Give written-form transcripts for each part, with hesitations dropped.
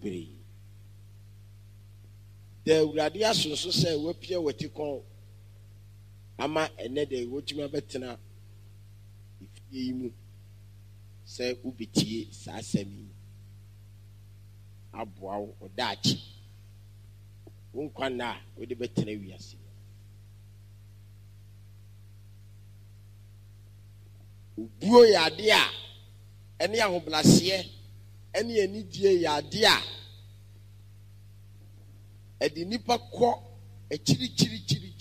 bebree the awurade asonso sɛ wapia wati kɔn ama ene de wotuma betena ifie yi mu sɛ ubetie saa asɛm aboa wo odaachi wonkwana wo de betena wiase ubuo ya ade a ene ahoblase ene anidie ya ade a edi nipa kɔ chiri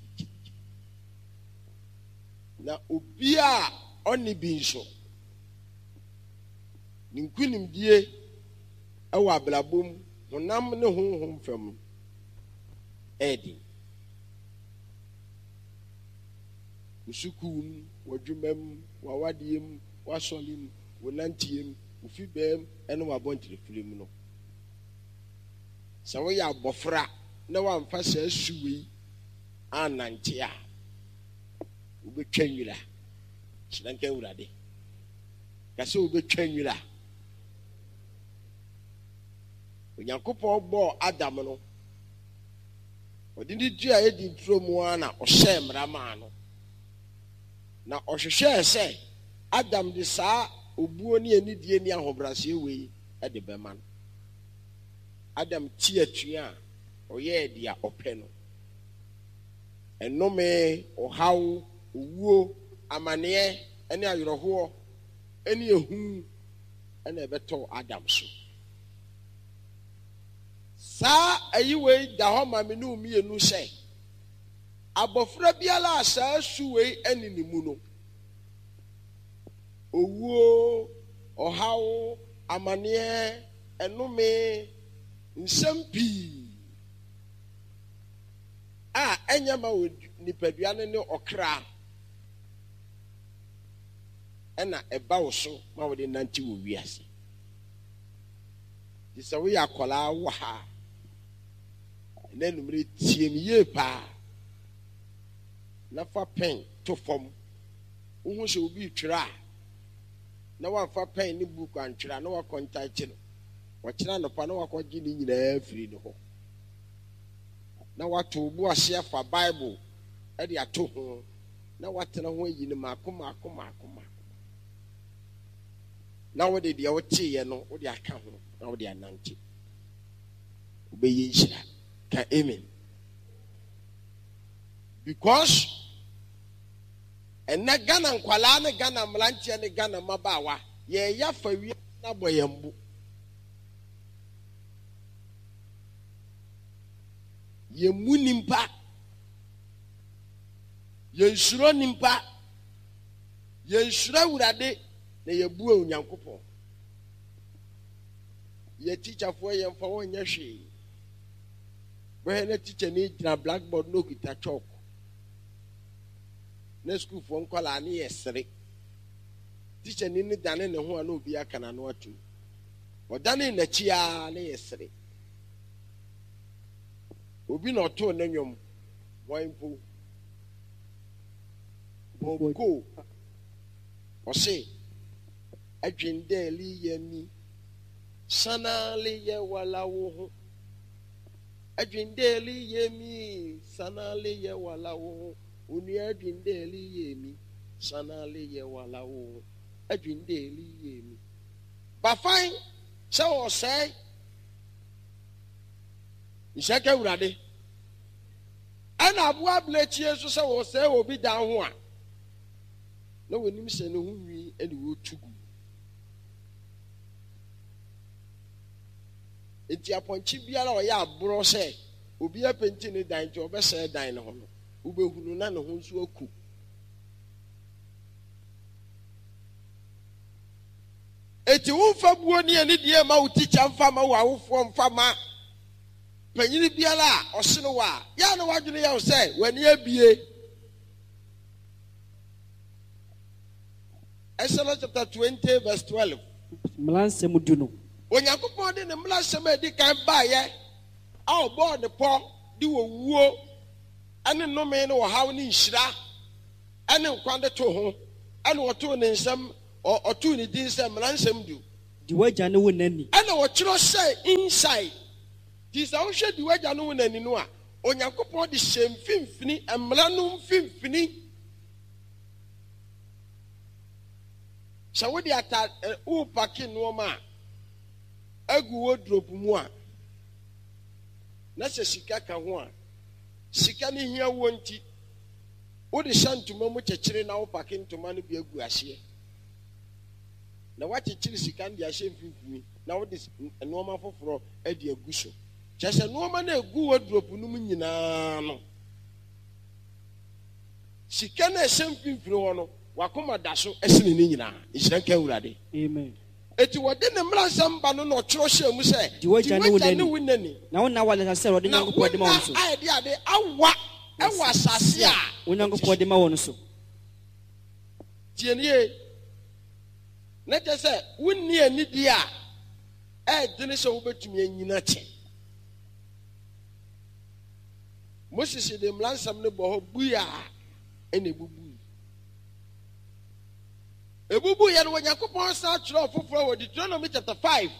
na obi a ɔne bi nso ninkunimdie ɛwɔ ablabom honam ne honhom fam ɛdi usukum wadwumam wawadiem wasolim wonantiem ufibem ɛne wabɔntire firim no sɛ woyɛ abɔfra na wamfa saa suwei anante a ubetwa nwira chiranka urade kase ubetwa nwira onyankopɔn bɔ Adam no odini dua edi nturo mu ana ɔhyɛ mrama no na ɔhwehwɛ sɛ Adam de saa obuo ne anidie ne ahobrase wei de bɛma no Adam tie atua ɔyɛ dia ɔpɛ no enome ɔhaw owuo amane ene ayoroho ene ehu ene beto Adam so sa ayiwe da ho ma me no mienu sɛ abofra biala saa suwe ene ni mu no owuo ɔhaw amane enome nsampi a enyama nipadua ne okra ena eba wo so ma wo de nanti wo wiase di sɛ wo ya kola wo ha na numere tie mi ye pa na fa pen to fom wo hu sɛ obi twira na wa fa pen ni book antwira na wa contact no wa kyira no pa na wa kɔgye ni nyinaa firi no ho na wa to bu ase afa Bible e de ato ho na wa tena ho yi ni makoma na wo de dia wo tie no wo de aka ho na wo de anante obeye nhyira ka amen because ena Ghana nkwala ne Ghana mlantie ne Ghana mabawa ye ya fa wi na boyambu ye munimpa ye nsuro nimpa ye nsura urade na ye buo onyankopon ye teacher for ye mfa wonya hwe we na teacher ni gira blackboard no kita chalk na school for nkwala na yesere teacher ni dane ne ho na obi aka na no atu odane na chia na yesere obi na oto na nwom wanpo boko ose adwindeli yemi sanali ye wala wo adwindeli yemi sanali ye wala wo oni adwindeli yemi sanali ye wala wo adwindeli yemi ba fine se o say ishaka urade ana abua blechie so se o say obi dan ho a na wonim se ne ho wi ene wo tugu enti aponchi biara o ya abro se obi apenti ne dan je obese dan ne ho no ubehunu na ne ho nso aku eti wo fa buo ne ani die ma wo teacher mfa ma wo awofo mfa ma panyini biara o se no wa ya na wadwene ya wo se wani abie Exodus chapter 20 verse 12. Mlansem duno. Onyankopɔn de ne mlansem edi kan ba ye. A obo ne po di wo wuo. Ane nnome ne wo haw ne nhyira. Ane nkwande to ho. Ane oto ne nsam oto ne din sɛ mlansem du. di wagya ne wo nani ɛna wɔkyerɛ sɛ inside ti sɛ wohwɛ di wagya no wo nani no a onyankopɔn de hyɛ mfimfini mmara no mfimfini sɛ wode ata wopake nnoɔma a agu wardrobe mu a na sɛ sika ka ho a sika no hia wo nti wode hyɛ ntoma mu kyekyere na wopake ntoma no bi agu ahyeɛ na wakyekyere sika no de ahyɛ mfimfini na wode nnoɔma foforɔ adi agu so kyerɛ sɛ nnoɔma no agu wardrobe no mu nyinaa no sika no ɛhyɛ mfimfini hɔ no wakoma da so ɛsene ne nyinaa nhyira nka Awurade amen eti wɔde ne mmaransɛm ba no na ɔkyerɛ hyɛ mu sɛ di wagya ne wo nani na wona wale sɛ wɔde Nyankopɔn de ma wɔn so na ayɛde ade awa ɛwɔ asase a Onyankopɔn de ma wɔn so tie nie na kyerɛ sɛ wonni anidi a ɛɛdene sɛ wobɛtumi anyina kyɛ Moses de mmaransɛm no bɔ hɔ bui a ɛna ebubu yɛ no Onyankopɔn san kyerɛ foforɔ wɔ Deuteronomy chapter 5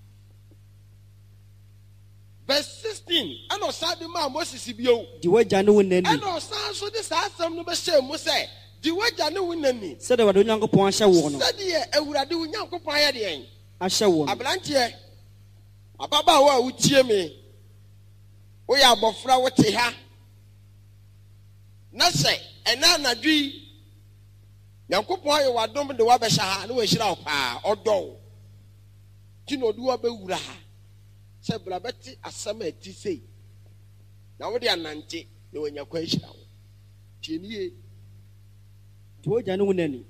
verse 16 ɛna ɔsan de maa Moses bio di wagya ne wo nani ɛna ɔsan so de saa asɛm no bɛhyɛ mu sɛ di wagya ne wo nani sɛdeɛ wɔde Onyankopɔn ahyɛ wo no sɛdeɛ Awurade wo Nyankopɔn ayɛ deɛn ahyɛ wo no aberanteɛ ababaawa a wotie me woyɛ abɔfra wote ha na sɛ ɛna anadwo yi Nyankopɔn ayɛ wadom de wabɛhyɛ ha na wahyira wo paa ɔdɔ wo nti na ɔde wabɛwura ha sɛ bra bɛte asɛm a ɛti sei na wode anante na wanya kwan ahyira wo tie nie di wagya ne wo nani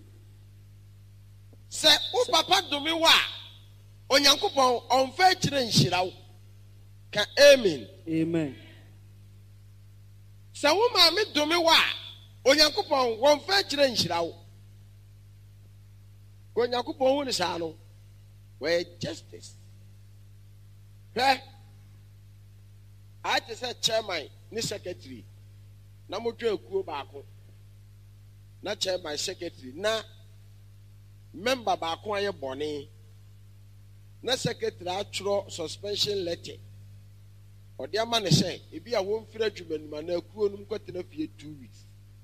sɛ wo papa dome wo a Onyankopɔn ɔmfa akyirɛ nhyira wo ka amen amen sɛ wo maame dome wo a Onyankopɔn wɔmfa akyirɛ nhyira wo Onyankopɔn hu ne saa no wɔyɛ justice hwɛ ayɛ te sɛ chairman ne secretary na modwa akuo baako na chairman secretary na member baako ayɛ bɔne na secretary atwerɛ suspension letter ɔde ama ne sɛ ebi a wɔmfiri adwuma numa na akuo no nkɔtena fie 2 weeks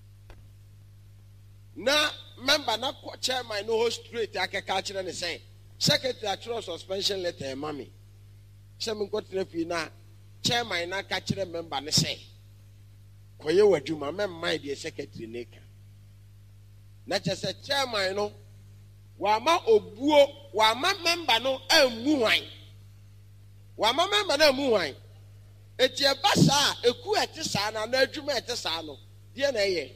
na member na chairman no host straight akeka kyerɛ ne sɛ secretary atwerɛ suspension letter ɛma me sɛ menkɔtena fie na chairman na ka kyerɛ member ne sɛ kɔyɛ w'adwuma memman deɛ secretary ne ka na kyerɛ sɛ chairman no wama obuo wama member no ammu hwan wama member no ammu hwan eti ɛba saa eku ɛte saa na adwuma ɛte saa no deɛ na ɛyɛ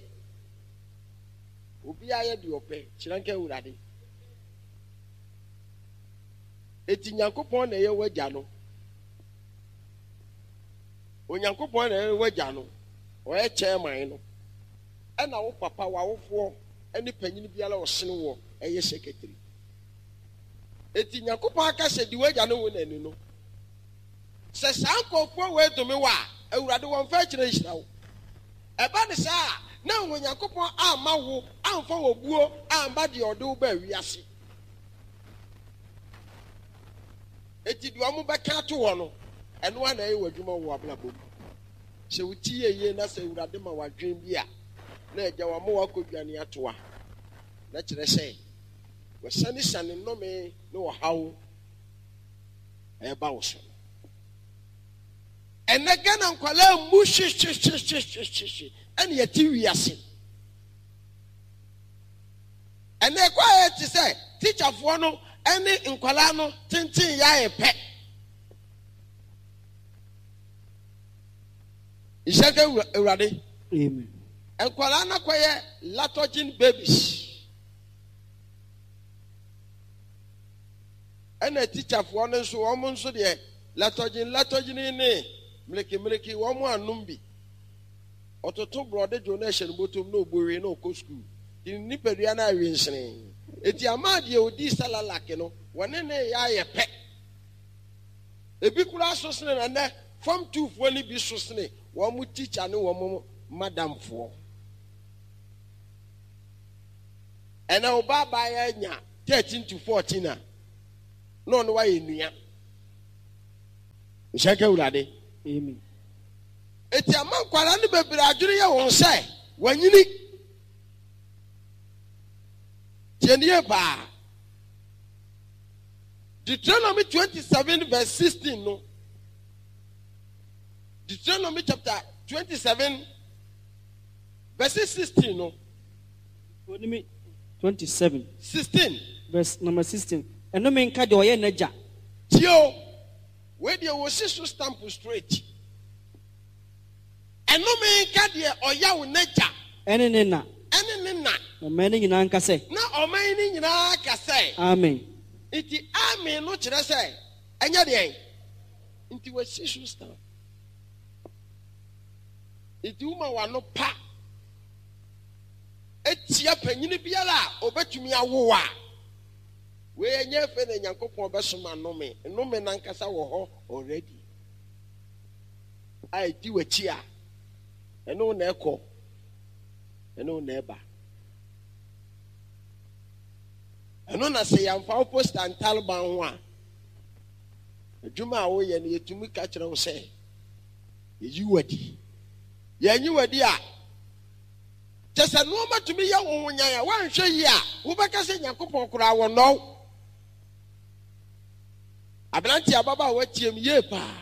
obi ayɛ de ɔpɛ kyerɛ nka Awurade eti Nyankopɔn na ɛyɛ wagya no Onyankopɔn na ɛyɛ wagya no ɔyɛ chairman no ɛna wo papa wawofoɔ ɛne panyin biara ɔsene wɔ ɛyɛ secretary eti Nyankopɔn aka sɛ di wagya no wo n'ani no sɛ saa nkɔfoɔ wɔ edome wɔ a Awurade wɔn fa kyerɛ nhyira wo ɛba ne saa na Onyankopɔn ama wo amfa wɔ buo amba deɛ ɔde wo ba wiase eti deɛ ɔmo bɛka ato wɔ no ɛno a na ɛyɛ w'adwuma wɔ abrabɔ mu sɛ wotie yie na sɛ Awurade ma wadwen bi a na agya wɔn mo wakɔdwane ato a na kyerɛ sɛ wɔsane nnome ne wɔhaw ɛba wo so ɛnɛ Ghana nkwalaa mu hwehwehwehwehwehwe ɛne yɛte wiase ɛnɛ ɛkɔ a yɛte sɛ tikyafoɔ no ɛne nkwalaa no tenten yɛ ayɛ pɛ nhyɛ ka Awurade amen nkwalaa no kɔyɛ latogen babies ɛna tikyafoɔ no nso wɔn nso deɛ latogen ne mmereke wɔn anom bi ɔtoto brɔde dwo na ɛhyɛ no bɔtɔm na ɔbɔwie na ɔkɔ sukuu de nipadua na awie nsene eti ama deɛ odi salalake no wɔne ne yɛ ayɛ pɛ ebi kura so sene na nɛ fam tuufoɔ ne bi so sene wɔn mo teacher ne wɔn mo madamfoɔ ɛna ɔbaa baa yɛ nya 13 to 14 a no no why nua nhyɛnka wurade Amen. eti ama nkwara ne bebre adwene yɛ wɔn sɛ wanyini tienie ba Deuteronomy 27 verse 16 no Deuteronomy chapter 27 verse 16 no Deuteronomy 27 16 verse number 16. Eno me nka de oye naja. tio we de wo si so stamp straight eno me nka de oya wo naja Ene ne na. na Me ne nyina nka se. na oman ni nyina ka sɛ Amen. iti amen no kyerɛ sɛ ɛnyɛ deɛ nti wo si so stamp iti uma wa no pa etia panyini biara a obetumi awowa we enye fe na Nyankopɔn bɛsoma nome nankasa wɔ hɔ already ai di wachi a ɛno na ɛkɔ ɛno na ɛba ɛno na sɛ yɛmfa wo post and talban ho a adwuma a woyɛ no yɛtumi ka kyerɛ wo sɛ yɛyi wadi yɛnyi wadi a kyɛ sɛ noɔma tumi yɛ wo honyan a woanhwɛ yi a wobɛka sɛ Nyankopɔn koraa wɔ nɔw aberante ababa a watiem yie paa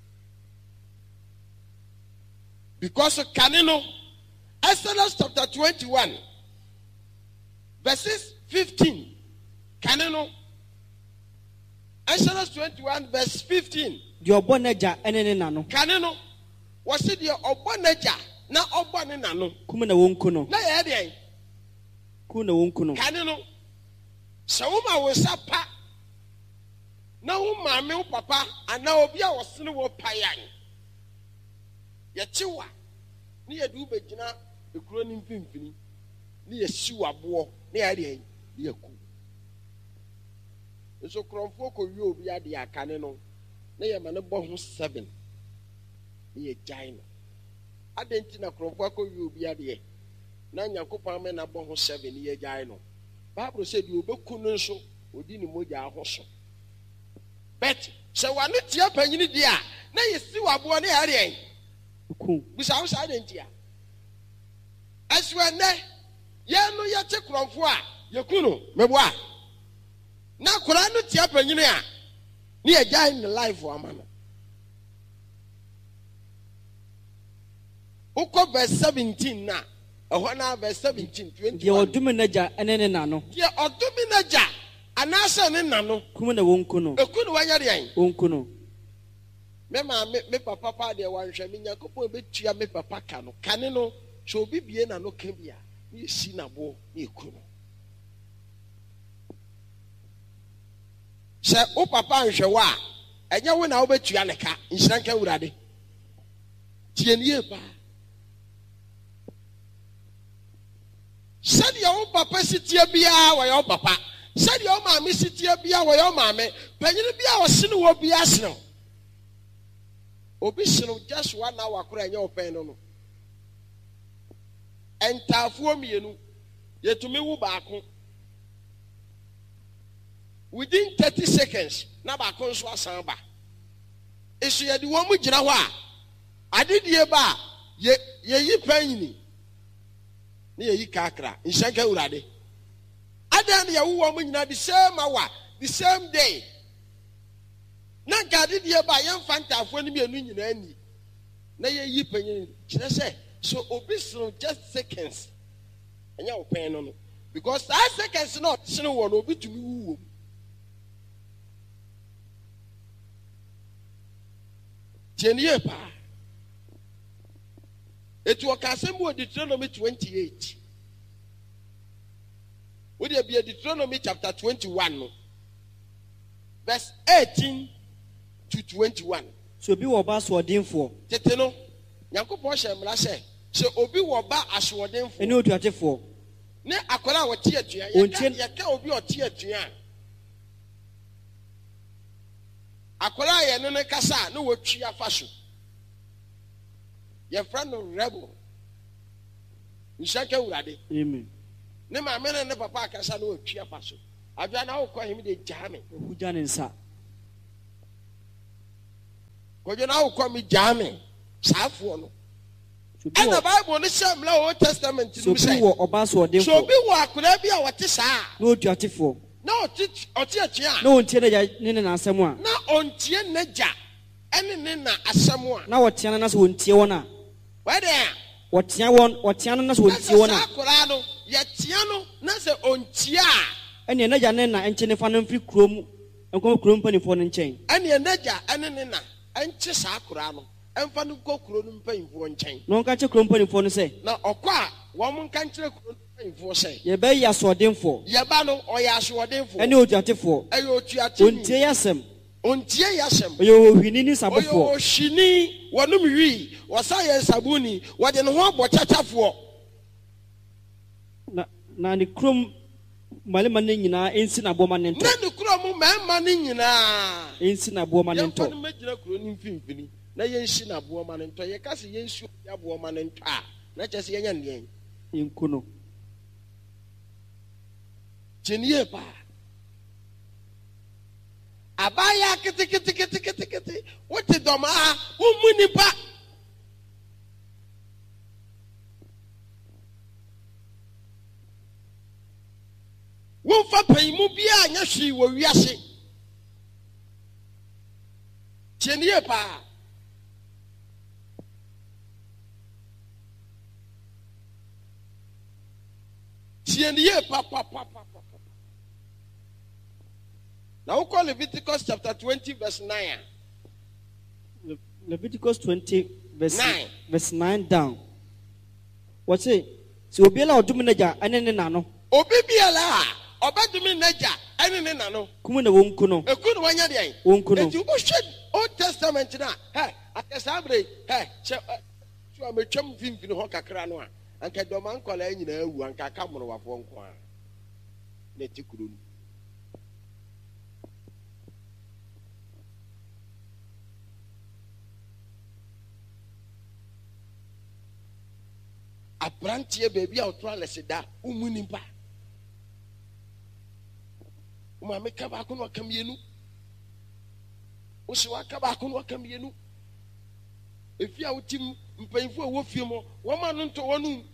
because kane no Exodus chapter 21 verses 15 kane no Exodus 21 verse 15 De obo naja ene ne na no. kane no wɔse deɛ ɔbɔ n'agya na ɔbɔ ne na no Kum na wonku no. na yɛ deɛ Ku na wonku no. kane no sɛ woma wo nsa pa na wo maame wo papa anaa obi a wɔsene wɔ pa yan yɛkye wa ne yɛde wo bɛgyina ekuro ne mfimfini ne yɛsi waboɔ ne yɛ deɛ ne yɛku nso kurɔmfoɔ kɔwie obi adeɛ akane no na yɛma ne bɔ ho 7 ne yɛgyae no adɛn nti na kurɔmfoɔ akɔwie obi adeɛ na Nyankopɔn ama na bɔ ho 7 ne yɛgyae no Bible sɛ deɛ obɛku no nso odi ne mogya aho so but sɛ wane tia panyini deɛ a na yɛsi waboɔ ne yɛ deɛ Ku. bisa wo saa adɛn nti a ɛsoɛ nnɛ yɛn no yɛkye kurɔmfoɔ a yɛku no meboa na koraa no tia panyini a ne yɛgyae ne life wɔ ama no wokɔ verse 17 na ɛhɔ na verse 17 De 21 odum naja ene ne na no. deɛ ɔdome n'agya anaasɛ ne na no Kum na wonku no. eku no wanyɛ deɛ Wonku no. me maame me papa pa deɛ wanhwɛ me Nyankopɔn betua me papa ka no kane no sɛ obi bie na no ka bi a ne yɛsi n'aboɔ ne eku no sɛ wo papa nhwɛ wo a ɛnyɛ wo na wobɛtua ne ka nhyira nka Awurade tie ne yie paa sɛdeɛ wo papa sitie biara wɔyɛ wo papa sɛdeɛ wo maame sitie biara wɔyɛ wo maame panyini biara ɔsene wɔ biara sene obi sene just 1 hour koraa ɛnyɛ wo pɛn no ɛntaafoɔ mmienu yɛtumi wo baako within 30 seconds na baako nso asan ba esu yɛde wɔn mu gyina hɔ a adedie ba a yɛyi panyini ne yɛyi kakra nhyɛnka Awurade adan ne yɛwo wɔn mu nyina the same hour the same day na nka adedie ba yɛmfa ntaafoɔ no mmienu nyinaa ni na yɛyi panyini kyerɛ sɛ so obi sene just seconds ɛnyɛ wo pɛn no because saa seconds na ɔsene wɔ no obi tumi wu wɔ mu tie ne yie paa etu ɔka asɛm wɔ Deuteronomy 28 wode bia Deuteronomy chapter 21 no verse 18 to 21 So bi wo ba so odinfo. tete no Nyankopɔn hyɛ mmara sɛ obi wɔ ba asoɔdenfo Ene otuatefo. ne akwaraa a wɔte atua yɛka obi a ɔte atua akwaraa a yɛne ne kasa a ne wɔtwi afa so yɛfrɛ no rebel nhyɛnka Awurade Amen. ne maame ne papa akasa ne wɔtwi afa so adwa na wo kwa him de jame ohugya ne nsa kodwo na wo kwa mi jame saafo no so bi and the wɔ Bible no say mla Old Testament so no bi say wɔ ɔbaa so soɔdenfoɔ bi wo akora bi a wote saa na otuatefoɔ na ɔte atua na wɔntie n'agya ne n'asɛm a na ontie n'agya ɛne ne na asɛm a na wɔtea no na sɛ wɔntie wɔn a wɛde a wɔtea no na sɛ wɔntie wɔn na a akora no yɛtea no na sɛ ontie a ɛnea n'agya ne na ɛnkyɛ ne fa no mfiri kurom nkɔmɔ kurom mpanimfoɔ no nkyɛn ɛne n'agya ɛne ne na ɛnkye saa akora no ɛmfa no kɔ kuro no mpanyimfoɔ nkyɛn na wɔnka kyerɛ kurom mpanimfoɔ no sɛ na ɔkɔ a wɔn nka nkyerɛ kuro no mpanyimfoɔ sɛ yɛbɛyɛ asoɔdenfoɔ yɛba no ɔyɛ asoɔdenfoɔ ɛne otuatefoɔ ɛyɛ otuateni ontie yɛ asɛm ontie yɛ asɛm ɔyɛ ohwini ne ɔyɛ sabofoɔ ohyini wɔnom wi wɔsa yɛ nsabuni wɔde ne ho abɔ kyakyafoɔ na ne kurom mmarima no nyinaa ɛnsi n'aboɔma ne na ntɔ ne kuro mu mmarima no nyinaa ɛnsi n'aboɔma ne yɛmfa no ntɔ mɛgyina kuro no mfimfini na yɛnsi n'aboɔma no ntɔ yɛka sɛ yɛnsi aboɔma no ntɔ a na kyerɛ sɛ yɛnyɛ nneɛn nku no gyenie paa abaayaa keteketekete wote dɔm a womu nipa womfa panyimu biaa nyɛ hwee wɔ wiase gyenie paa gyenie papa now we call Leviticus chapter 20 verse 9. Leviticus 20 9. verse 9 down. What's it? So obiala odumi n'agya ɛne ne na no. Obi biala obedumi n'agya ɛne ne na no. Kumu na wonku no. Eku no wanya de. Wonku no. Enti wo hwɛ Old Testament na, akasabre, che so ametwam mfimfini ho kakra no a. Anka dɔm ankwala nyina awu anka ka mmorowafo nko a. Na tikuru no. Abrantie baby a otro alese da umu nimpa uma me ka ba ko no kam yenu wo se wa ka ba ko no kam yenu efi a wotim mpanyimfo a wo fie mo wo ma no nto wonu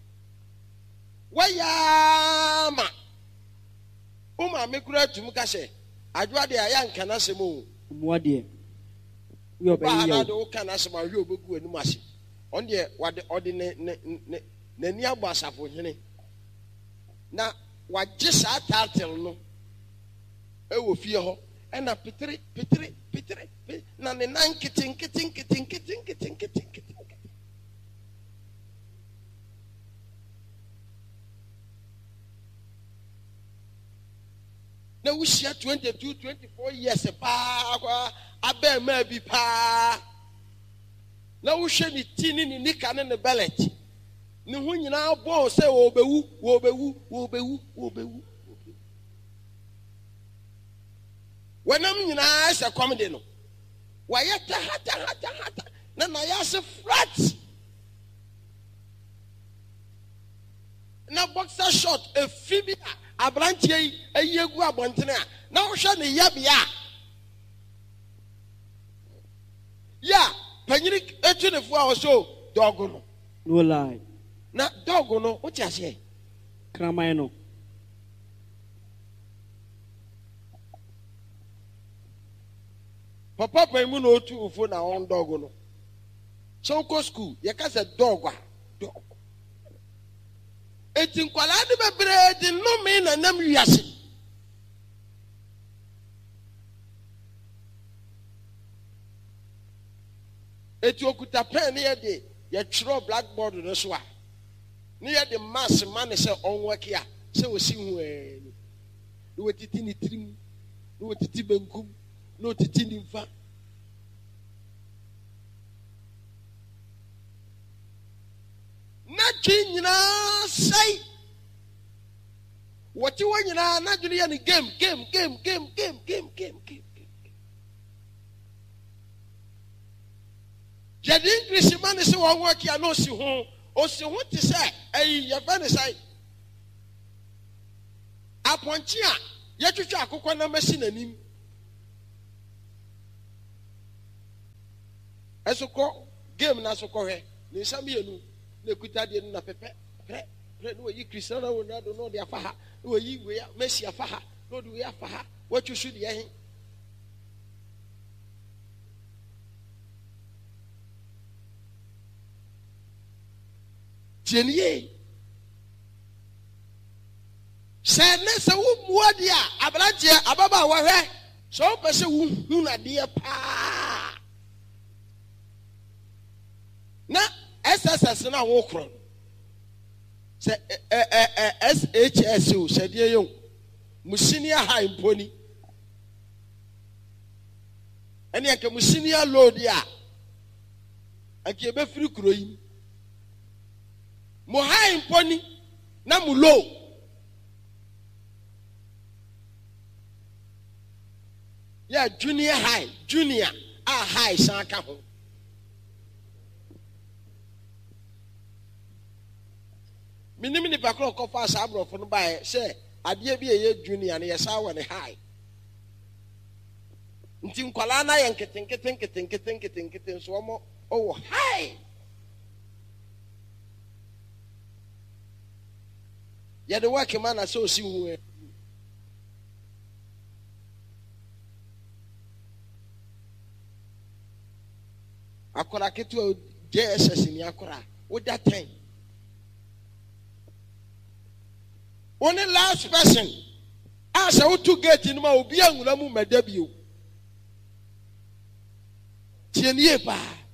wayama uma me kura tum ka se adwa de aya nka na se mo mu ade we obey ya you do ka na se ma hwe obegu anu ase on de wade ode ne ni agba asafo hene na wagye saa title no e wo fie ho e na pitere na ne nan kitin na wushia 24 years pa kwa abe ma bi pa na wohwɛ ne ti ne nika ne ne bellet ne ho nyinaa bɔ sɛ wɔbɛwu wɔnam nyinaa sɛ kɔm de no wɔyɛ hata na yɛ ase flat na boxer short efi bi a abranteɛ yi ayi egu abɔntene a na wohwɛ ne yabea ya panyiri etu ne fu a so dog no no lie na dog no what you say kraman no papa panyimu no otu ufo na on dog no so go school ye ka say dog dog etin kwala de bebre de no me na nam wiase eti okuta pen ne ye twro blackboard no so a ne ye de mass man se onwaki a se osi hu ni no wetiti ni trim no wetiti benkum no titi ni mfa na nyina sai woti wanyina na dwene ye ni game jadi English man se won work ya no si ho ti se ayi ye fa ne sai aponchi a yɛtwitwa akokɔ na machine anim ɛso kɔ game na so kɔhwɛ ne nsam yɛnu na ekuta deɛ no na pɛpɛ prɛ no wɔyi Cristiano Ronaldo no de afa ha no wɔyi wei Messi afa ha no de wei afa ha wɔtwitwa deɛ he tienie sɛ ne sɛ wommua deɛ a aberanteɛ ababa a wɔhwɛ sɛ wopɛ sɛ wohu nadeɛ paa na SSS no a wokorɔ sɛ SHS o hyɛdeɛ yɛ o mu senior high mponi ɛne anka mu senior low deɛ a anka yɛbɛfiri kuro yi mu high mponi na mu low yɛ junior high junior a high san ka ho minim nipa koro kɔfa saa aborɔfo no baeɛ sɛ adeɛ bi ɛyɛ junior no yɛsan wɔ ne high nti nkwalaa no ayɛ nketenkete nso ɔmɔ ɔwɔ high yɛde wɔke ma na sɛ osi hu ɛ akɔra ketewa JSS ni akɔra woda 10 only last person as I would to get in my obi anwura mu madabio tienie pa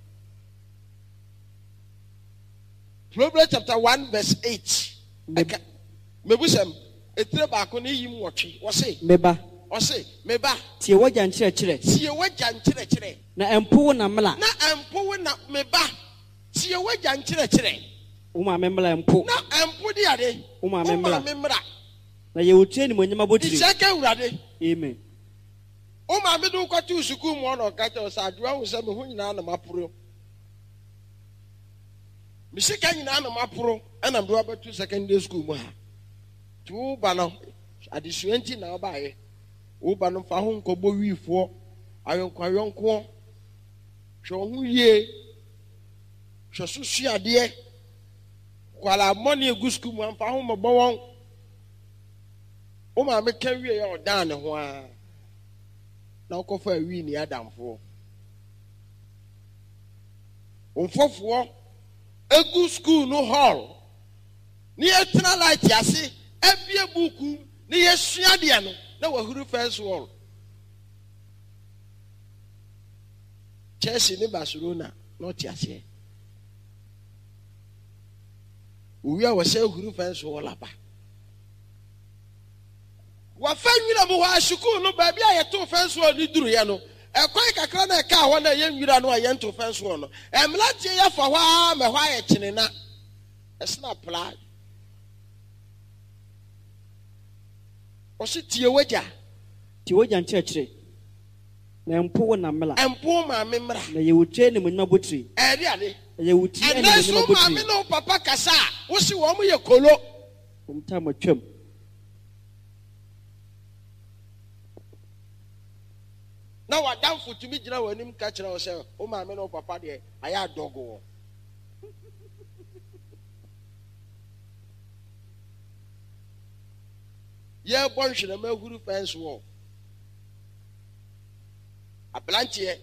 Proverbs chapter 1 verse 8 mebusem etre ba ko ne yim wotwe wo se meba o se meba tie wagya nkyerɛkyerɛ tie wagya nkyerɛkyerɛ na empo na mla na empo na meba tie wagya nkyerɛkyerɛ uma memla empo na empo di ade uma memla na ye wotie ni monyama botiri isaka urade amen uma me do kwatu suku mu ono kata o sa adua wo se me ho nyina na maporo me sika nyina na maporo na mdo abatu secondary school mu ha tu ba no adisuanti na obaye wo ba no fa ho nkɔbɔ wiifo ayɔnkɔ hwɛ ho yie hwɛ susu adeɛ kwala money egu school mu amfa ho mɔbɔ wɔn o ma me ka wie yɛ ɔdan ne ho a na ɔkɔfa awi ni adamfo onfofo egu school no hall ni etna light ase ebie buku ni yesua de no na wahuru first wall Chelsea ni Barcelona not ase uwi a wose huru first wall aba wa fa nwira mo wa school no ba bia ye to first wall ni duru ye no ekwan kakra na ka ho na ye nwira no ye to first wall no emla tie ye fa hwa me hwa ye kyene na esna pla o si tie wagya nkyerɛkyerɛ na empo na mla empo ma me mra na ye wotie ni monyama botiri ade ade ye wotie ni monyama botiri ma me no papa kasa wo si wo mo ye kolo umta matwam na wadamfo tumi gyina wanim ka kyerɛ wo sɛ wo ma me no papa de ayɛ adogo ye bon hwene ma huru fence wall ablantie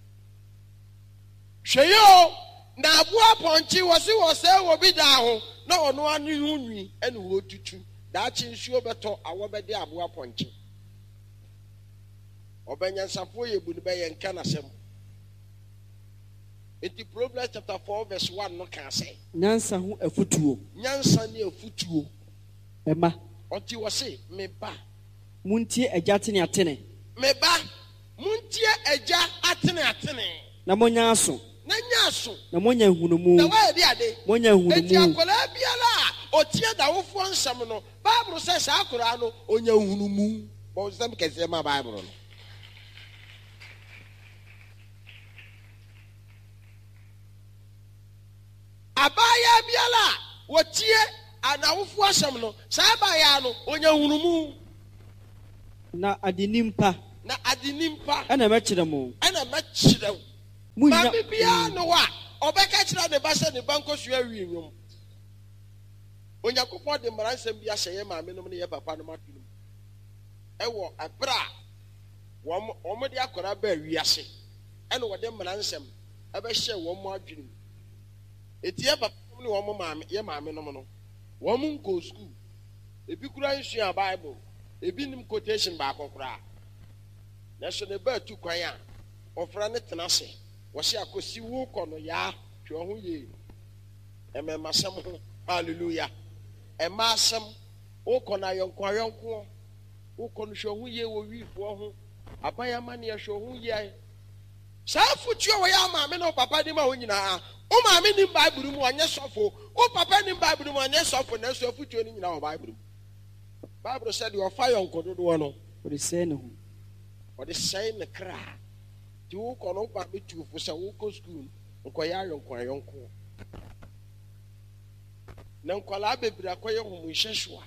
hweyo na aboa ponchi wose wo bi da ho na ono anu hunwi ene wo tutu da chi nsuo beto awo bede aboa ponchi obanyansafo ye bu ne be ye nka na sem enti Proverbs chapter 4 verse 1 no kan say nyansa ho afutuo nyansa ne afutuo ema oti wose meba muntie agya tene atene meba muntie agya atene na monya aso na nya aso na monya hunumu na wa di ade monya hunumu enti akola biala otie dawofo nsam no Bible says sa akora no onya hunumu bo nsam kese ma Bible no abaya biala wotie anawofo asam no sa abaya no onya hunumu na adinimpa ana mɛkyerɛ mo maame biara no wa ɔbɛka kyerɛ ne ba sɛ ne ba nkɔ so awie nnwom onyankopɔn de mmaransɛm bi ahyɛ yɛ maame nom ne yɛ papa nom ato nom ɛwɔ ɛberɛ a wɔn de akɔra ba wiase ɛna wɔde mmaransɛm ɛbɛhyɛ wɔn mu adwene mu eti yɛ papa nom ne wɔn maame yɛ maame nom no wɔn nkɔ school ebi kura nsua bible ebi nim quotation baako koraa na so ne ba tu kwan a ɔfra ne tena ase wɔhyɛ akosi wo kɔ no yaa hwɛ ho yie ɛmɛmasɛm ho hallelujah ɛma asɛm wokɔ na ayɔnko wokɔ no hwɛ ho yie wɔ wiifoɔ ho abayama ne hwɛ ho yie saa fotuo wɔ yɛ maame na papa nim a wo nyinaa wo maame nim bible mu ɔnyɛ sɔfo wo papa nim bible mu ɔnyɛ sɔfo na so fotuo no nyinaa wɔ bible mu bible sɛ deɛ ɔfa yɔnko dodoɔ no ɔde sɛe ne ho ɔde sɛe ne kra nti wokɔ no wopa metuofo sɛ wokɔ school nkɔyɛ ayɔnko na nkwalaa bebree akɔyɛ homonhyɛhyewa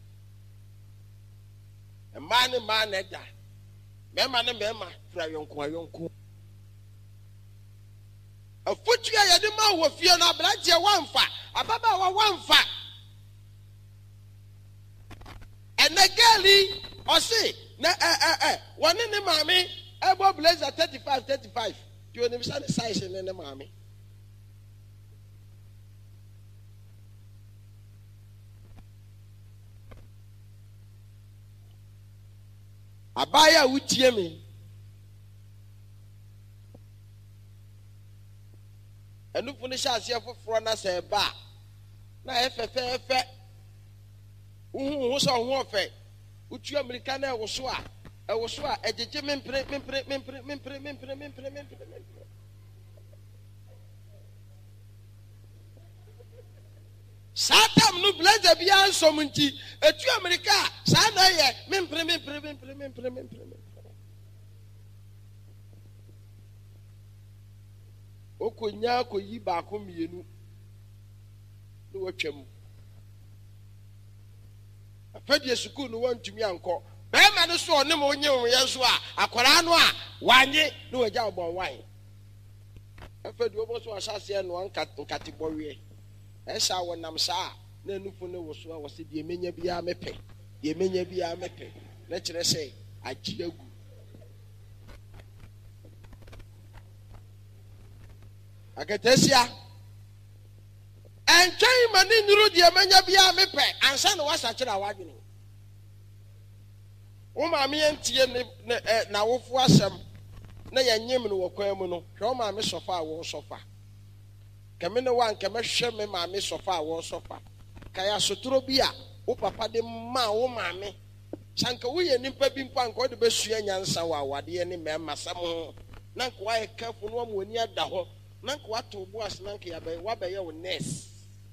mmaa ne mmaa na ɛda mmarima ne mmarima fira ayɔnko afotu a yɛde ma wɔ fie no aberanteɛ wamfa ababaawa wamfa ɛnɛ gɛɛli ɔse na wɔne ne maame ɛbɔ blazer 35 nti onim sɛ ne size ne ne maame abaya a wotie me ɛnufo no hyɛ aseɛ foforɔ na sɛ ɛba na ɛfɛfɛɛfɛ wohu sɛ ɔho ɔfɛ wotua mmirika na ɛwo so a ɛgyegye mempere saa tam no blazer biara nsom nti etu Amerika saa na yɛ mempere okonya koyi baako mienu no watwam afadie sukuu no wantumi ankɔ bɛrima no so ɔne mo onye yɛ so a akɔraa no a wanye no wagya ɔbɔn wan afadie ɔbɔ so ahyase no nkate bɔwie ɛsa wɔnam saa na enufo no wɔ so a wɔse deɛ menya biara mepɛ na kyerɛ sɛ agye agu akatasia ɛntwɛn ma ne nuru deɛ menya biara mepɛ ansa na wasakyerɛ awadwene wo maame yɛntie ne na wofo asɛm na yɛnyem no wɔ kwan mu no hwɛ wo maame sɔfa a wɔn sɔfa kɛme ne wa nkɛmɛ hwɛ me maame sɔfa a wɔn sɔfa kaya sotoro bi a wo papa de ma wo maame sanka wo yɛ nipa bi mpa nka wo de besua nyansa wɔ awadeɛ ne mɛma sam ho na nka wayɛ kafo no wɔn ani ada hɔ na nka wato bo as na nka wabɛyɛ wo nurse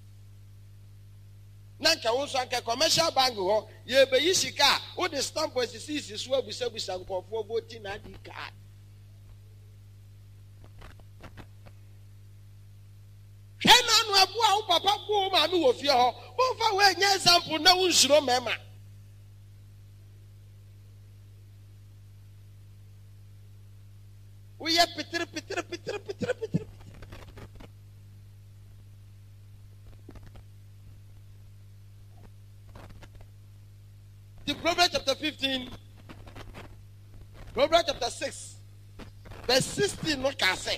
na nka wo nso anka commercial bank hɔ yɛbɛyi sika a wo de stamp asisi so abusabusa nkɔfoɔ voti na adi card hwɛ na no aboa wo papa bo wo maame wɔ fie hɔ womfa wo anya example na wo nsuro mɛma woyɛ pitere the Proverbs chapter 15 Proverbs chapter 6 verse 16 no can say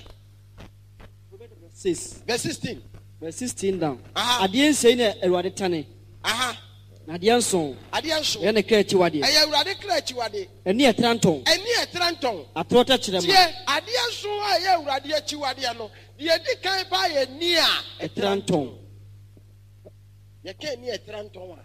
6 verse 16 verse 16 down adeɛ nsɛi na awurade tane na adeɛ nso ɛyɛ ne kra akyiwadeɛ ɛyɛ awurade kra akyiwadeɛ ɛni ɛtra ntɔn atorɔ tɛkyerɛ ma tie adeɛ nso a ɛyɛ awurade akyiwadeɛ no deɛ di kan ba yɛ ni a ɛtra ntɔn yɛka ni ɛtra ntɔn a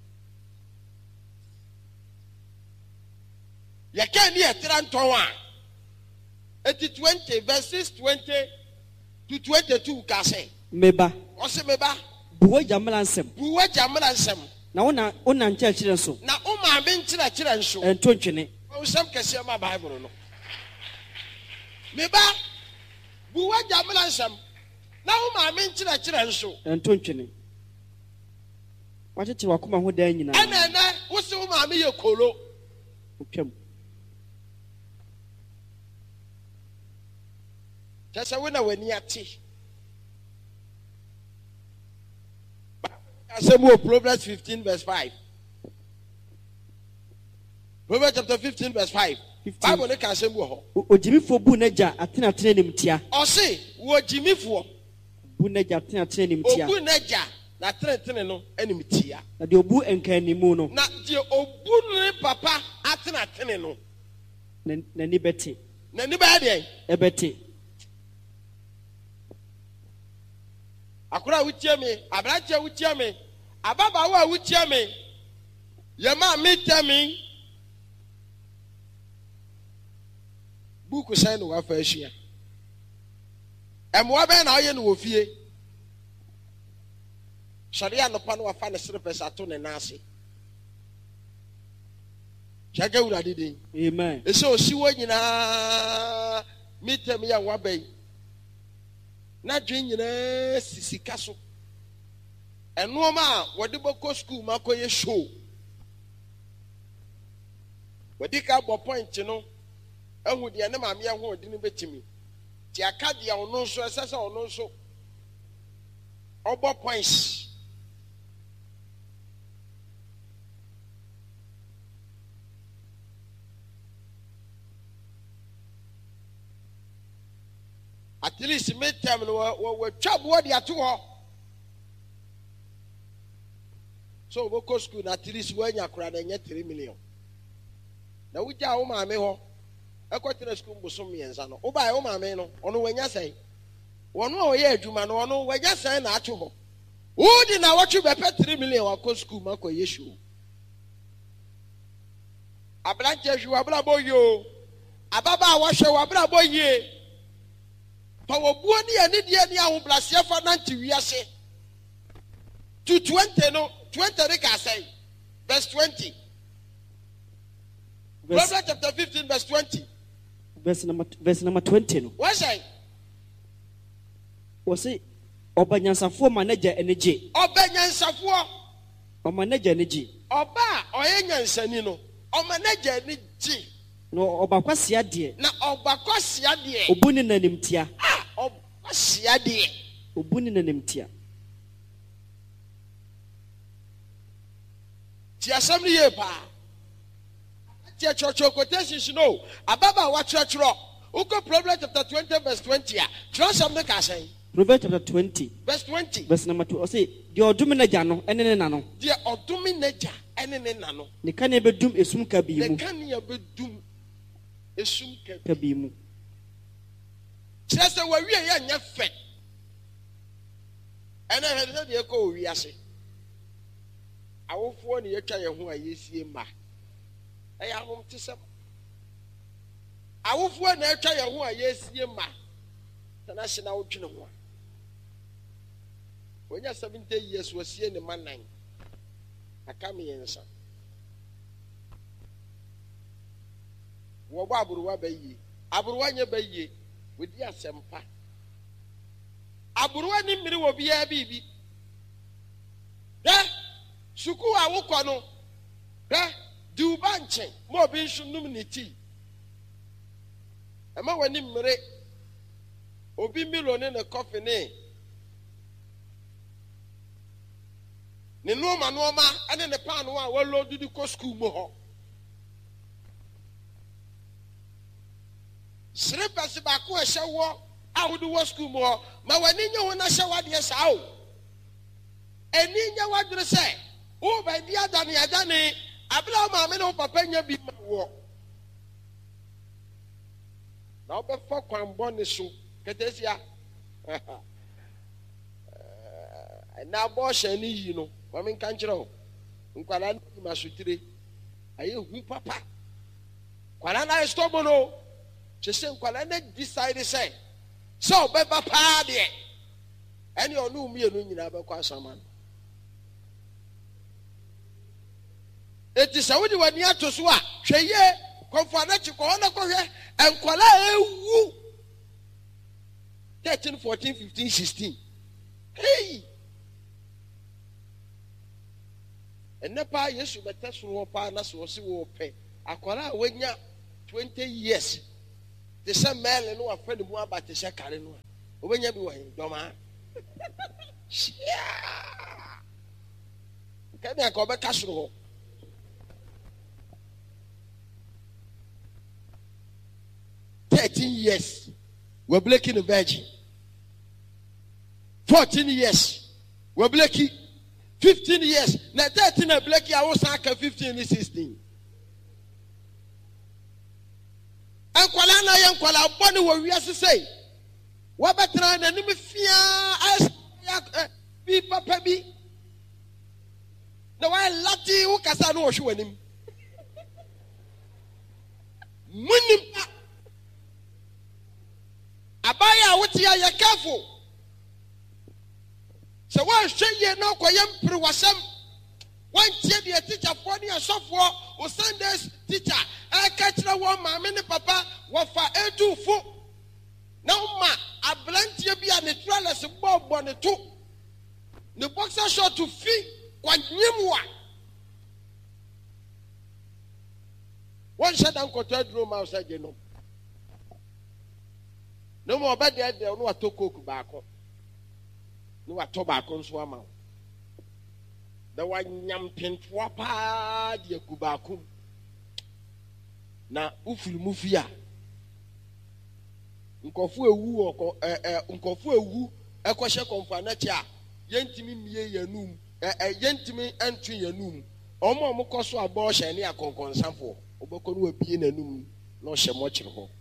yɛka ni ɛtra ntɔn a eti 20 verses 20 to 22 ka sɛ meba ɔsɛ meba buwa jamala nsɛm na wona nkyerɛkyerɛ nso na wo maame nkyerɛkyerɛ nso ɛnto ntwene ɔwosɛm kɛseɛ ma bible no meba buwa jamala nsɛm na wo maame nkyerɛkyerɛ nso ɛnto ntwene wakyekyere wakoma ho daa nyinaa ɛnɛ wo se wo maame yɛ kolo Just a winner when you are tea. Proverbs 15 verse 5. Proverbs chapter 15 verse 5. Bible ne ka asem wo ho. Ojimifo bu naja atena atena nim tia. O se wo jimifo bu naja atena atena nim tia. Obu naja na atena atena no anim tia. Na de obu enka animu no. Na de obu ne papa atena atena no. Na ni beti. Na ni ba de. E beti. Akura wutie me, abrache wutie me, ababa wa wutie me. Yema mitemi. Buku say no wafa ahia. Emwa be na oye no wofie. Sharia no pa no wafa ne serepes ato ne nase. Jaga urade den. Amen. Ese osiwo nyina mitemi ya wabai. Na dwen nyina sisika so. Enoma a wode boko school makoye show. Wodi ka bo point no. Ehu de ne maame ehu odi ne betimi. Ti aka de ono nso esese ono nso. Obo points. At least midterm we chop what you to ho. So we go school at least when you cry na 3 million. Na we ja o maame ho. Ekotire school bosom yenza no. Oba o maame no, ono wanya sai. Wono o ye adwuma no, ono wanya sai na ato ho. Wo di na watchu be 3 million wa ko school mako yeshu. Abranche hwi abra boyo. Ababa wa hwe wa abra boye. Power buoni ani dia ni ahun blase fa nanti wiase. To 20 no, 20 ka say. Verse 20. Proverbs chapter 15 verse 20. Verse number 20 no. What say? Wose obanyansafo manager energy. Obanyansafo. O manager energy. Oba oyenyansani no. O manager energy. No obakwasia de. Na obakwasia de. Obuni nanimtia. Obakwasia de. Obuni nanimtia. Ti asem ye pa. Ti church quotation no. Ababa wa church ro. Uko Proverbs chapter 20 verse 20 a. Trust some make say. Proverbs chapter 20 verse 20. Verse number 2. O say the oduminaja no ene ne nano. The oduminaja ene ne nano. Ne kan e bedum esum ka bi mu. Ne kan e bedum esum ka bi mu. Just we wi ya nya fe. Ene he de ko wi ase. Awofo ne yetwa ye ho a yesie ma. Eya hom tisem. Awofo na yetwa ye ho a yesie ma. Tana se na wodwene ho. When you're 70 years, was here in the man nine. I come here and son. Wababurwa bayi, Aburwanya bayi, with the Asempa. Aburwani Miri will be a baby. There, Suku Awukano, there, do banche, more bench numinity. A man when him Mire, Obi Milon in a coffin. Ne no ma ene ne pa no a wo lo du ko school mo ho srepasi ba ko ehye wo a wo du wo school mo ho ma wani nye wo na hye wa de sa o eni nye wa dure se wo ba di adane abla ma me no papa nya bi ma wo na obe fo kwan boni so ketesia na bo hye ni yi no Mami kanchiro. Nkwala ni masutire. Aye hu papa. Kwala na estomo no. Chese nkwala na decide say. So be papa de. Eni onu mi enu nyina be kwa saman. Eti sawudi wani atoso a hweye konfana chiko ona kohwe enkwala ewu 13 14 15 16. Hey. And nepa yesu beta so pa na so si wo pe akwara wenya 20 years the same mele no afẹ ni mu aba te se kare no obenya bi wo he doma kani akobe kasoro ho 13 years we're breaking the virgin 14 years we're breaking 15 years na 13 na breaking I was aka 15 and 16 ankwala na ye ankwala boni wo wiase sei wo betra na nim fia bi papa bi na wa lati wo kasa no wo hwe wanim munim abaya wotia ya careful so one shey no koyem priwasem one tie the teacher for the asofo o Sundays teacher e ka kire wo ma me ne papa wo fa edufo na ma ablantie bia ne trellis bobo ne to ne boxer short to fi kwanyemwa one shot and control room outside you know no more bad there no atoko baako no atobaako nso ama da wanyam pentoa pa de akubaako na ufiri mufia nkofu ewu ekohye konfana cha yentimi mie yanum yentimi antu yanum omo koso abo hye ne akonkonsanfo oboko no abie nanum no hye mo kire ho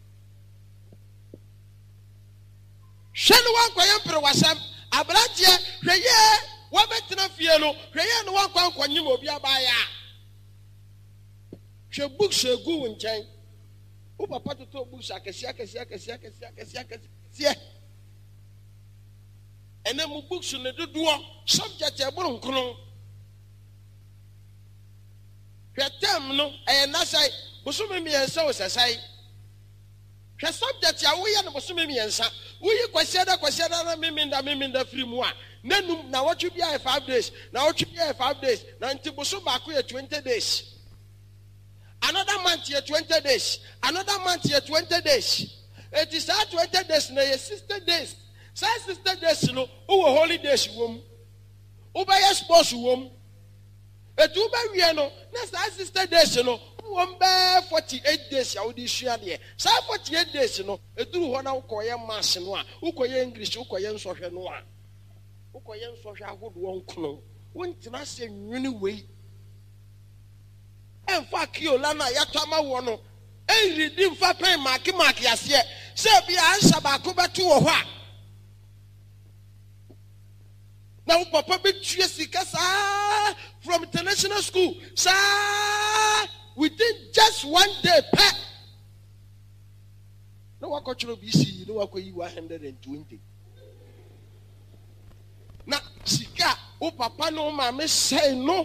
shenu wankoye mpre abrantie hweye wabetina fie no hweye no wankwankonyim obi abaya hwe book shegu nchen o papa toto book akesia ene mu books ne dodo subject e buru nkron hwetem no nasai bosome miensa o sasai hwe subject ya wo ye no bosome miensa uyi kwasiada na miminda free mu a nanum na watchu bia 5 days na watchu bia 5 days na ntibuso baako ye 20 days another month ye 20 days another month ye 20 days it is 20 days na ye 60 days say 60 days no wo holidays wom wo ba ye sports wom etu ba wie no na say 60 days no wom ba 48 days ya wo di hua de say 48 days no eduru ho na ukoye mass no a ukoye English ukoye nsohwe no a ukoye nsohwe ahodo nkono wontina se nwini wei emfa kiola na yatama wo no enridi mfa pen mark yase se bia ansa ba ko betu wo ho a na wo papa betue sika sa from international school sa within just 1 day pet no wakochiro BC no wakoyi 120 na sika o papa no ma me say no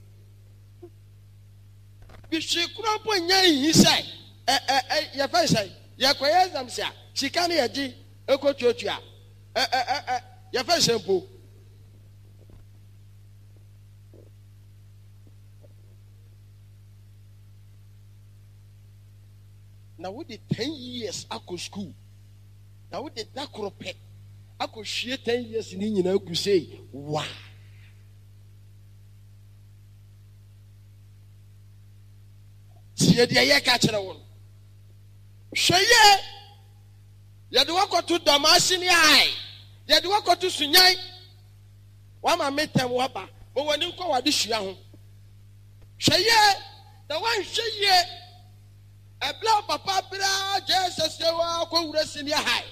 bi shekura po nya yi say ya fa say ya koye exam sia sika na yaji ekotuotua ya fa sempo na we did 10 years ako school na we did that krope ako hwie 10 years ni nyina ku sei wa sie de ye ka kire won hweye ye de wakoto damasi ni ai ye de wakoto sunyan wa ma metem wa ba bo wani nko wa de hwia ho hweye da wan hweye ebla papa bra Jesus yewa ko wura senior high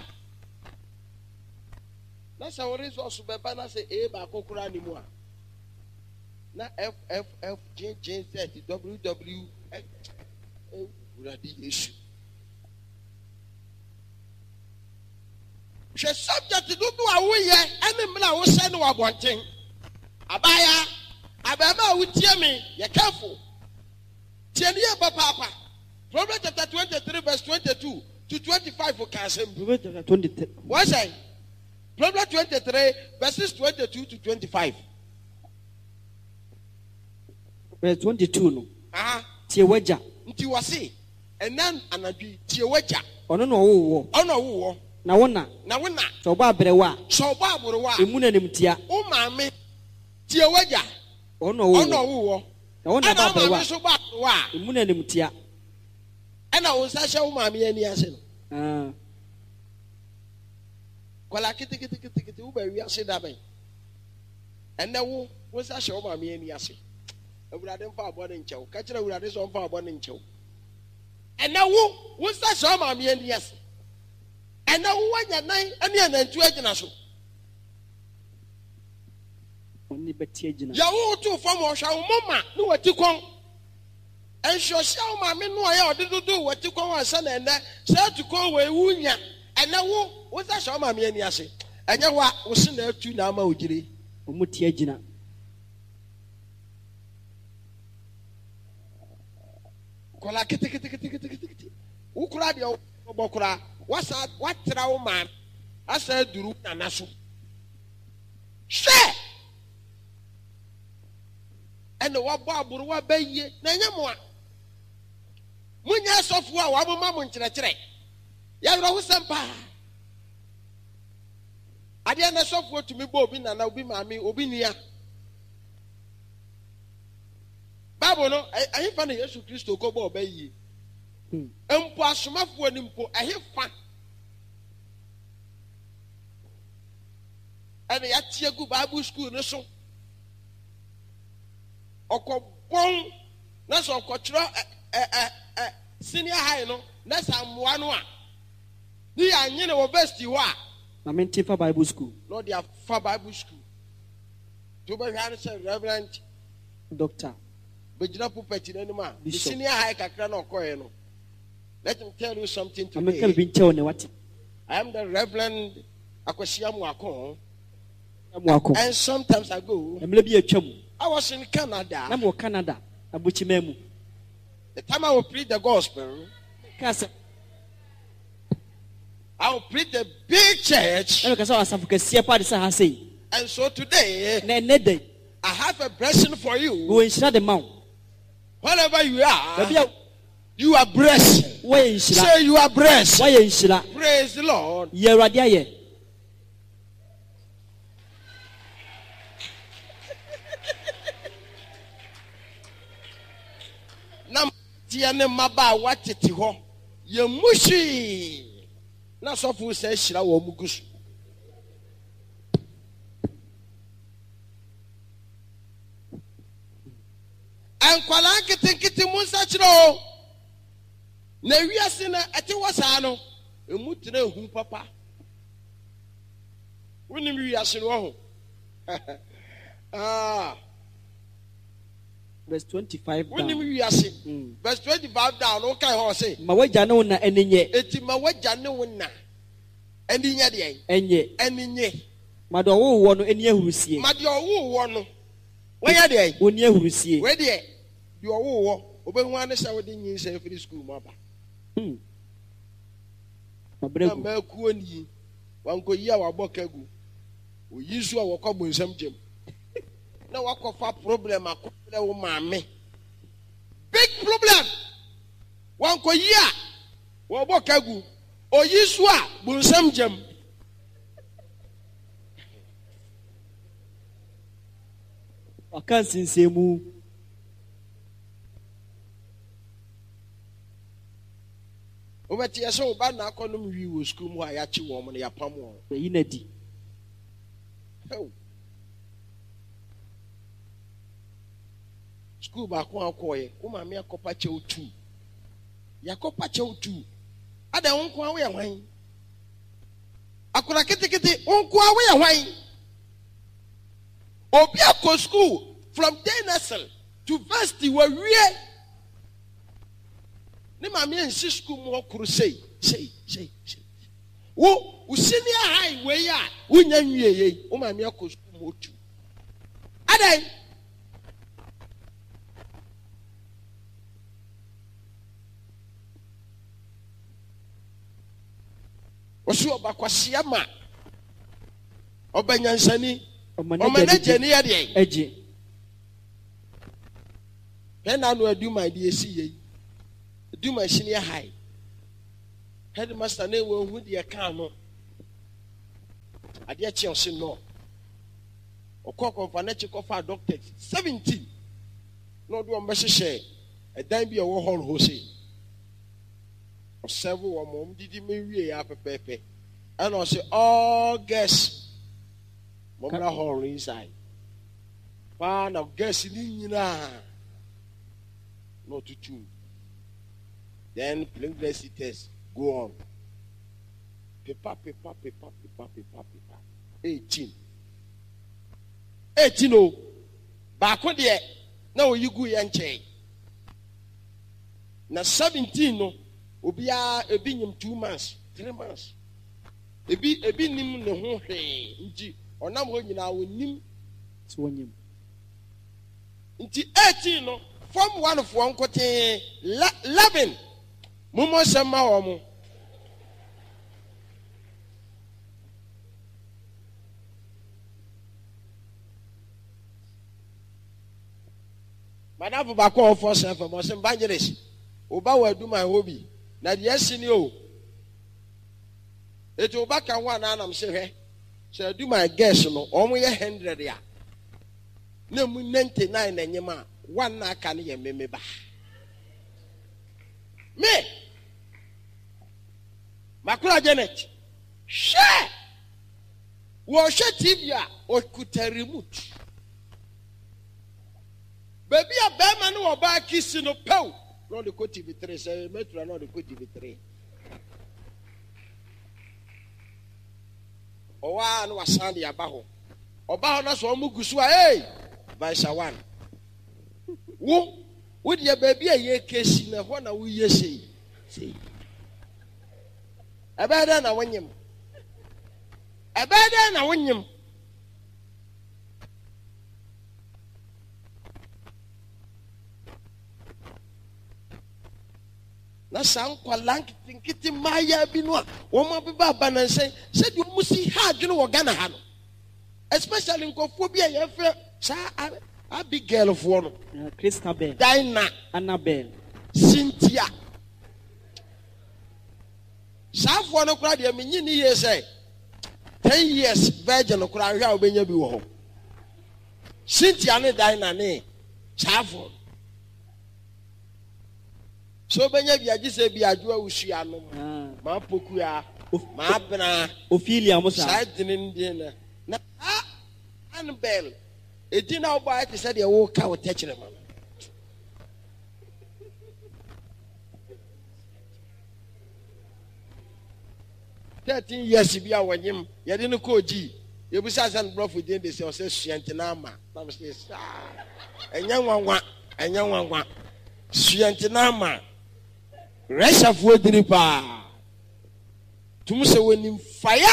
na sa wori so so beba na say e ba kokura ni mu a na FFF JJZ WW wura di issue she subject dudu awoye ene mla wo se no abonten abaya ababa wutie me ye careful tie ne papa Proverbs chapter 23 verse 22 to 25 for Kasem. Proverbs chapter 23. What's that? Proverbs 23 verses 22 to 25. Verse 22 no. Tie waja nti wase enan anadwi tie waja ono no wo na wona so ba abrewa emu na nimtia o maame tie waja ono wo na wona ba abrewa so ba wa emu na nimtia ana wo sa hye wo maame ani ase no kwala kiti wo ba wi ase da ben ene wo sa hye wo maame ani ase awurade mfa abone nchew ka kire awurade so mfa abone nchew ene wo sa hye wo maame ani ase ene wo wanya nan ane anantu agina so oni beti agina ya wo to fam wo hwa wo mama ne wati kon enhyohia wo maame no aye odedodo wati kon wa sa na ene sa tukon we wunya ene wo sa hye wo maame ani ase enye wo se na atu na ama ogire omuti agina kola kiti ukura de obokura wasa watra wo man asa duru na naso she ene wabo aburu wa baye na nyamoa munya sofu a waboma mo nkyerɛkyerɛ ya wura husampa ade na sofu otumi bo obi nana obi maami obi nia Bible no ayi fa na Yesu Kristo ko bo bayi empo asomafo ni mpo ayi fa ene ya tie gu Bible school no so okobon na so okochro senior high no na samwa no a ni anye ne wo best wo a na menti fa Bible school no dia fa Bible school to be han say reverend doctor Bejina pupeti na nima the senior high kakra na okoye no. Let me tell you something today. I am the Reverend Akwasiamu Akon. And sometimes ago, I was in Canada. The time I will preach the gospel, I will preach a big church. And so today, I have a blessing for you. Wherever you are, you are blessed. Say you are blessed. Praise the Lord. Nam tiane maba watete ho. Ye mushi. Na sofu se hira wo mugusu. Ankwala kitinkiti munsa chiro. Na wiase na ati wasa no emu tire hu papa woni wiase no ho verse 25 woni wiase verse 25 down o kai ho say ma waja ne wona enye eti ma waja ne wona enye de enye ma do wo no eni ahurusie ma de wo no wanya de oni ahurusie we de wo obehu ane sha wodi nyin sha free school maba mabregu ma ku oni wanko yi a wabokagu oyisu a wakobo nsam gem na wakofa problem akole wo maame big problem wanko yi a wabokagu oyisu a bunsam gem akansinsemu obeti yeso oba na akonum wi wo school mu a ya chi wo mo na ya pam wo yi na di school ba ko akoye wo ma me akopa che otu yakopa che otu ada wonko awe hwan akora kitikiti wonko awe hwan obi akọ school from Denison to Varsity wa wie ne ma me nsi school mo okuru sei wo senior high we ya wonya nwieye wo ma me akọ school mo otu adai osu obakwase ma obanyansani omanageni ya de eje na no adu my de esi ye do my senior high. Headmaster name who the no. I dear Chelsea no. Or cock of financial for doctor 17. No do a message share. A dime be a war hose. Or several or mom did you marry a pepe. And I say, all guess. Mama hall inside. Fan of guess in not to two. Then pregnancy test go on. Paper. 18. Oh. Back on there. Now you go and change. Now 17 no. Obia a binyum 2 months, 3 months. A binim no ho hwe. Nti onam ho nyina wonim so wonyim. Nti 18 no from one of one kote 11. Mumo sema omo. Madam ba ko for self mo sem bangeres. Oba wa do my hobby. Na de asini o. Eto oba kan wa na anam se hwe. Se do my guess no omo ye 100 ya. Na mu 99 na nyema one na aka ne ye meme ba. Me Makura Janet. Share. Wo she TV a o kuta remote. Baby a bema no oba kisi no pew. No the ko TV3 say metro no the ko TV3. Owa no wasande aba ho. Oba ho na so omugusu a hey. Vice 1. Wo de baby a ye kesi na ho na wo ye sei. Sei. Abada na wonyem. Abada na wonyem. Na san kwalank tinkiti maya bi no a wo ma bi ba na say said you musi ha adwene wo Ghana ha no. Especially nkofo bi a ye fe sa Abigail fo no. Christabel. Dinah, Annabel, Cynthia. Sa fo no kura de me nyini ye say 10 years virgin no kura hwa obenya bi wo ho. Cynthia ne Dinah ne sa fo. So benya bi agise bi adwa usua no. Ma poku ya, ma bena, Ophelia Musa. Side din na Annabel. Edina oba ati said ye wo ka wo techere man. Thirteen years bi a wonyem ye de no ko ji ye bu sa san bro for dey say o say suente na ama na me say enya nwanwa suente na ama resha fu odiri pa tum se wonim fire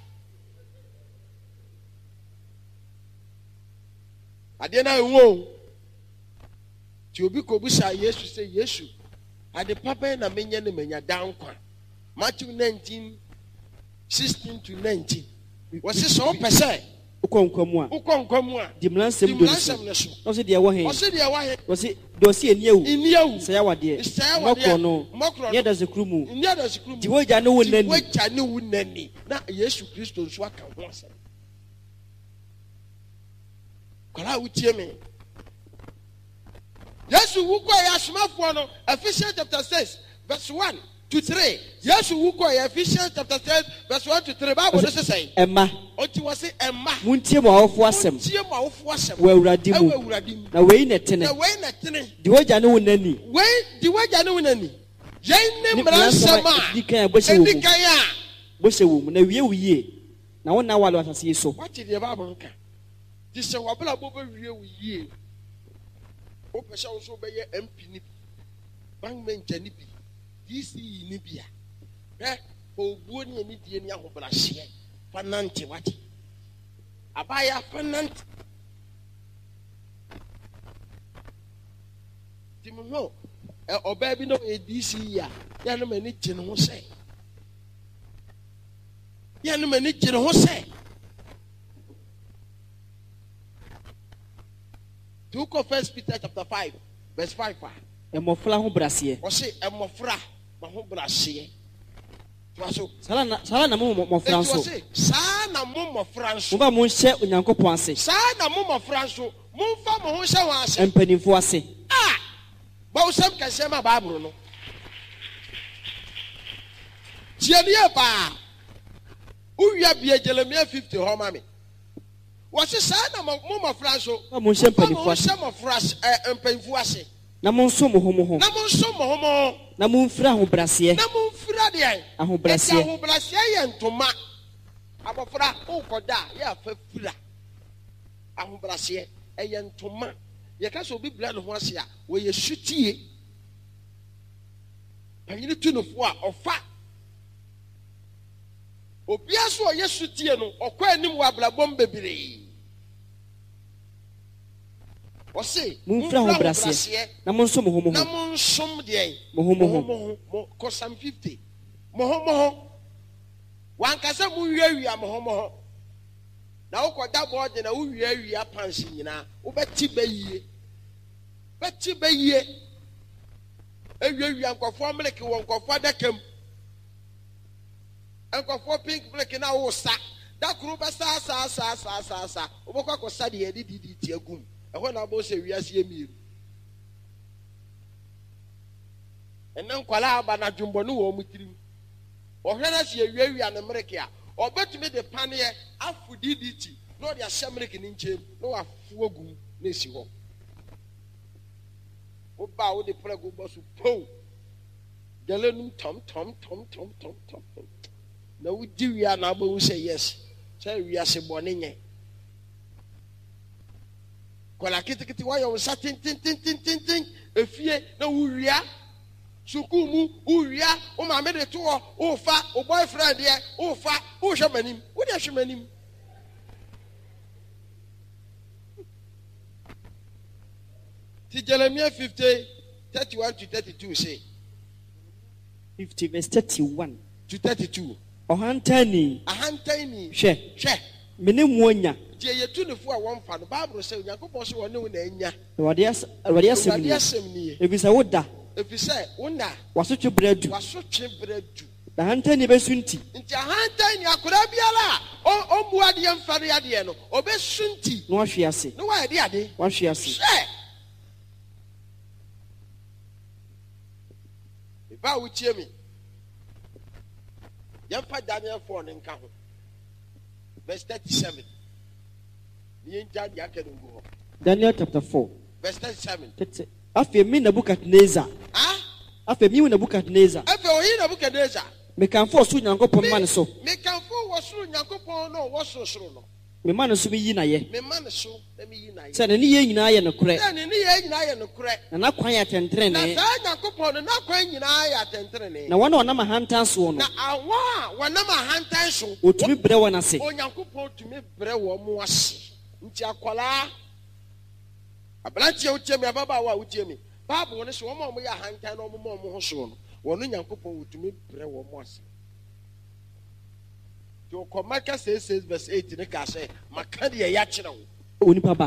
ade na enwo ti obi ko bu sa Yesu say Yesu ade papa na menya ne menya dankwa Matthew 19:16 to 19 was it so per se ukonkwamu a dimlansem do no se de wo he was it do se eniawu se ya wade mokro no ye da se krumu di woja ne wonani na Yesu Kristo nso aka ho asem kwala utie me Yesu wukwa ya asomafo no Ephesians chapter 6 verse 1 to 3. Yesu wukwa ya Ephesians chapter 6 verse 1 to 3. Bible no say Emma oti wose Emma muntie mo awofo asem wo awurade mu na wei na tene di woja ne wonani yen ne mransama dikan bo se wo mu na wiye na wona wale asase so what did the Bible nka di se wabla bo wiye o pese wo so be ye MP ni bank manager ni bi DC ni bia obuo ni ani die ni ahobra hye fanante wati abaya fanante timo oba bi no DC ya no mani gye no se Book of 1 Peter chapter 5 verse 5. Emofra ho brase. Ose emofra ma ho brase. Twaso. Sala na mo mofra nso. Ose sa na mo mofra nso. Mo ba mo hye Onyankopon ase. Sa na mo mofra nso. Mo fa mo ho hye wan ase. Empanimfo ase. Ah! Ba usam kase ma Bible no. Tiania pa. Uwia bia Jeremiah 50 ho ma me. Wose sa na mo mofra nso. Mo hye empanimfo ase. Mo mofra empanimfo ase. Na mo nso mo ho mo ho. Na mo nso mo ho mo. Na mo mfira ho brase. Na mo mfira de. Aho brase. Aho brase ye ntoma. Abofra ukoda ya fa fira. Aho brase ye ntoma. Ye ka so biblia no ho ase a wo ye sutie. Panyini tunofo a ofa. Obia so ye sutie no okwa anim wa blabom bebire. Ose mumfra ho brase na monso mo ho mo ho na monsom de mo ho mo ko Psalm 50 mo ho wan kasa mu wiawia mo ho na wo koda board na wo wiawia pansi nyina wo beti bayie ewiawia nkofo mleke won nkofo adakam nkofo pink mleke na wo sa da kru ba sa wo bokwa ko sa de yedi ti agum ehwe na bo se wiase emiru enen kwala aba na dwumbo no wo mutirim ohwe na se wiawia ne mreke a obetumi de paneɛ afu DDT no de ahyɛ mreke ne nchem no afu ogum na esi hɔ wo ba wo de prego bosu po galenum tom na wo di wia na abo wo say yes say wiase bone nye kola kitikiti wa yo sa tin efie na wo wia sukumu wo wia o ma me de to o fa o boyfriend de o fa o hwemanim wo de hwemanim ti Jeremiah 50 31 to 32 say 50 verse 31 to 32 ohantani hwe mene muonya je yetunefo a wonfa no Bible say Yakobon so woni wo na anya wade asem ni ebisa woda efise wona wasotwe bradu na hantani besunti nti hantani akora biala o muade yemfare ade no obesunti no ahwe ase no wa ade ade wahwe ase ba wuchie mi yemfa Daniel 4 ne nka ho verse 37 ni enja dia kedungu ho Daniel chapter 4 verse 37 afi mi Nebukadnezar afi mi Nebukadnezar afi oyi Nebukadnezar me kan fo so Nyankopon man so me kan fo wo so Nyankopon no wo so no me man so mi yi na ye me man so na mi yi na ye se ne ye nyina ye no kure se ne ye nyina ye no kure na kwan ya tentere ne na sa Nyankopon no na kwan nyina ya tentere ne na wona ma hantan so no na awa wona ma hantan so otumi bre wona se o Nyankopon tumi bre wo mo ase nti akwala abrantie utie me ababa wa utie me Bible wona so wo mo ya hantan no mo ho so no wono Nyankopon otumi bre wo mo ase to Mark 6 verse 8 ne ka say makade ya kire wo onipa ba